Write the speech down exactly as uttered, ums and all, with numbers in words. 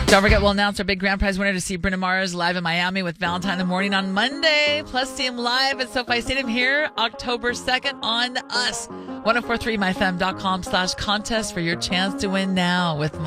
Don't forget, we'll announce our big grand prize winner to see Bruno Mars live in Miami with Valentine in the Morning on Monday. Plus, see him live at SoFi Stadium here October second on Us. ten forty-three myfm dot com slash contest for your chance to win now with my